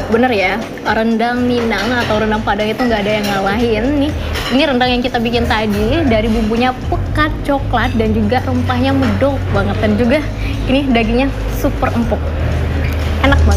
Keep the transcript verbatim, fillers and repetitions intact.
Bener ya, rendang Minang atau rendang Padang itu nggak ada yang ngalahin nih. Ini rendang yang kita bikin tadi, dari bumbunya pekat coklat dan juga rempahnya medok banget. Dan juga ini dagingnya super empuk, enak banget.